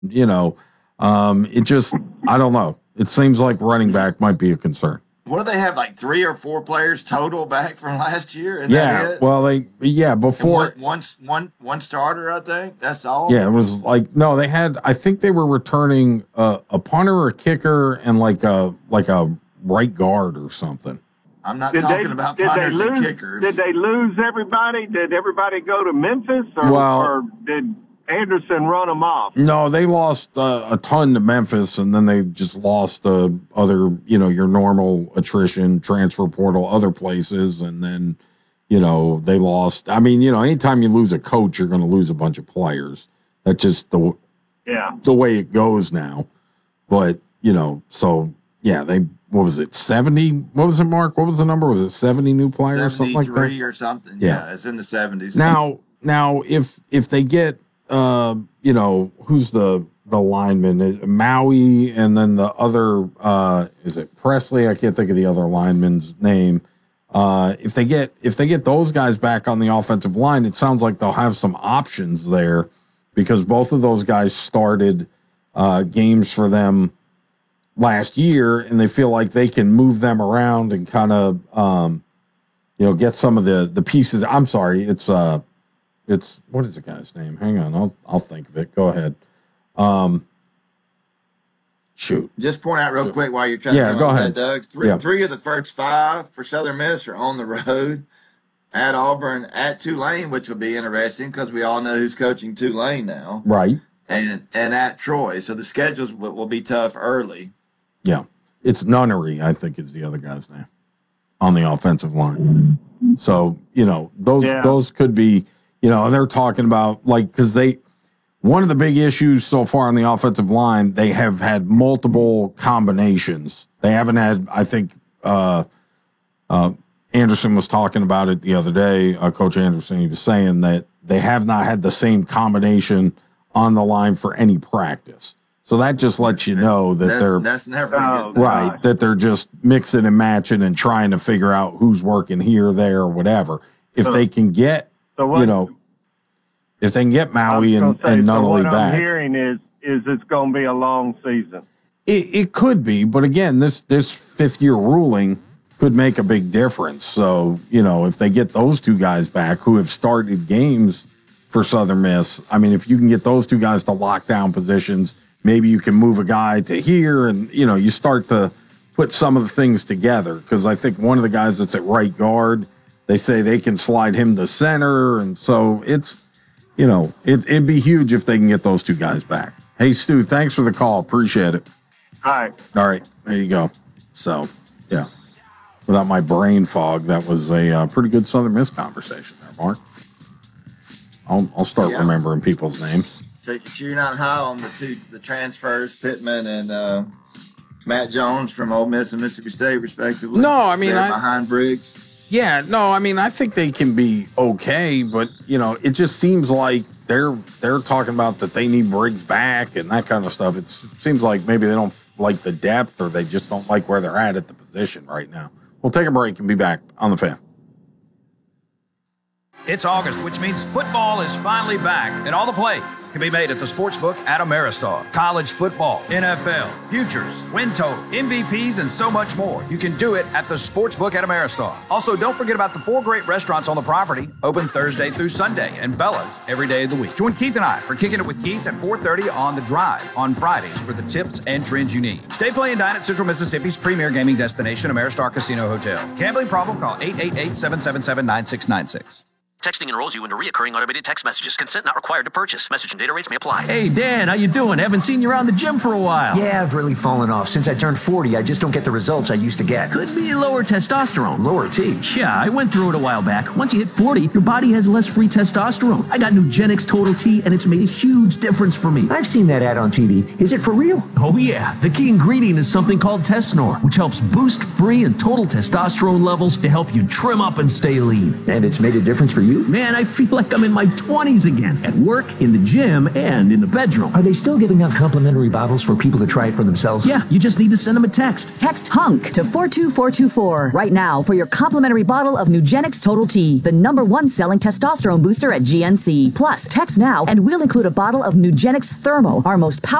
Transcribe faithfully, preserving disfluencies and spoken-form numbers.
You know, um, it just, I don't know. It seems like running back might be a concern. What do they have, like three or four players total back from last year? Isn't yeah, that it? well, they, yeah, before. One, one, one, one starter, I think. That's all? Yeah, it was like, no, they had, I think they were returning a, a punter, a kicker, and like a, like a right guard or something. I'm not did talking they, about did punters they lose, and kickers. Did they lose everybody? Did everybody go to Memphis? Or, well, or did Anderson run them off? No, they lost uh, a ton to Memphis, and then they just lost uh, other, you know, your normal attrition, transfer portal, other places, and then, you know, they lost. I mean, you know, anytime you lose a coach, you're going to lose a bunch of players. That's just the yeah the way it goes now. But you know, so yeah, they what was it seventy? What was it, Mark? What was the number? Was it seventy new players, or something like that? Or something. Yeah. yeah, it's in the seventies. Now, now, if if they get, uh, you know, who's the the lineman? Maui, and then the other uh, is it Presley? I can't think of the other lineman's name. Uh, if they get if they get those guys back on the offensive line, it sounds like they'll have some options there, because both of those guys started uh, games for them last year, and they feel like they can move them around and kind of, um, you know, get some of the the pieces. I'm sorry, it's uh, it's what is the guy's name? Hang on, I'll I'll think of it. Go ahead. Um, shoot. Just point out real quick while you're trying yeah, to go ahead, that, Doug. Three, yeah. three of the first five for Southern Miss are on the road. At Auburn, at Tulane, which will be interesting because we all know who's coaching Tulane now. Right. And and at Troy. So the schedules will, will be tough early. Yeah. It's Nunnery, I think, is the other guy's name on the offensive line. So, you know, those yeah. those could be, you know, and they're talking about, like, because they, one of the big issues so far on the offensive line, they have had multiple combinations. They haven't had, I think, uh, uh, Anderson was talking about it the other day. Uh, Coach Anderson, he was saying that they have not had the same combination on the line for any practice. So that just lets you know that that's, they're that's never oh, good. Right, that they're just mixing and matching and trying to figure out who's working here, there, or whatever. If so, they can get, so what, you know, if they can get Maui and, say, and Nunnally so what back. I'm hearing is is it's going to be a long season. It, it could be, but again, this this fifth year ruling could make a big difference. So, you know, if they get those two guys back who have started games for Southern Miss, I mean, if you can get those two guys to lock down positions, maybe you can move a guy to here and, you know, you start to put some of the things together. Because I think one of the guys that's at right guard, they say they can slide him to center. And so it's, you know, it, it'd be huge if they can get those two guys back. Hey, Stu, thanks for the call. Appreciate it. All right. All right. There you go. So, yeah. Without my brain fog, that was a uh, pretty good Southern Miss conversation there, Mark. I'll, I'll start yeah. remembering people's names. So, so you're not high on the two the transfers, Pittman and uh, Matt Jones from Ole Miss and Mississippi State, respectively? No, I mean, I, behind Briggs. Yeah, no, I mean, I think they can be okay, but you know, it just seems like they're they're talking about that they need Briggs back and that kind of stuff. It's, it seems like maybe they don't like the depth, or they just don't like where they're at at the position right now. We'll take a break and be back on The Fan. It's August, which means football is finally back, and all the plays can be made at the Sportsbook at Ameristar. College football, N F L, futures, win total, M V Ps, and so much more. You can do it at the Sportsbook at Ameristar. Also, don't forget about the four great restaurants on the property, open Thursday through Sunday, and Bella's every day of the week. Join Keith and I for Kicking It with Keith at four thirty on The Drive on Fridays for the tips and trends you need. Stay, play, and dine at Central Mississippi's premier gaming destination, Ameristar Casino Hotel. Gambling problem? Call eight eight eight, seven seven seven, nine six nine six. Texting enrolls you into recurring automated text messages. Consent not required to purchase. Message and data rates may apply. Hey, Dan, how you doing? Haven't seen you around the gym for a while. Yeah, I've really fallen off. Since I turned forty, I just don't get the results I used to get. Could be lower testosterone. Lower T? Yeah, I went through it a while back. Once you hit forty, your body has less free testosterone. I got Nugenix Total T, and it's made a huge difference for me. I've seen that ad on T V. Is it for real? Oh, yeah. The key ingredient is something called Tesnor, which helps boost free and total testosterone levels to help you trim up and stay lean. And it's made a difference for you? you. Man, I feel like I'm in my twenties again. At work, in the gym, and in the bedroom. Are they still giving out complimentary bottles for people to try it for themselves? Yeah, you just need to send them a text. Text HUNK to four two four two four right now for your complimentary bottle of Nugenix Total T, the number one selling testosterone booster at G N C. Plus, text now and we'll include a bottle of Nugenix Thermo, our most powerful